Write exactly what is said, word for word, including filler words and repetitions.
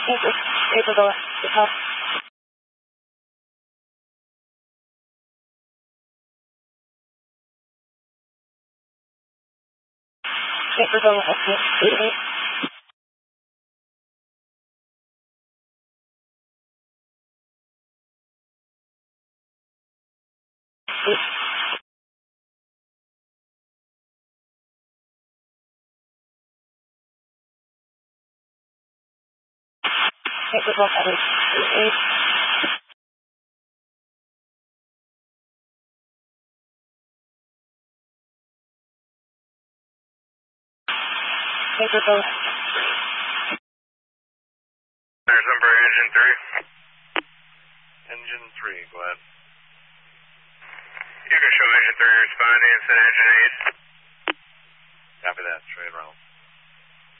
Paper, paper door, the top. Paper door, exit, eight. Paper door, eight. Eight. Paper door. There's number engine three. Engine three, go ahead. You can show engine three responding and send engine eight. Copy that, straight around.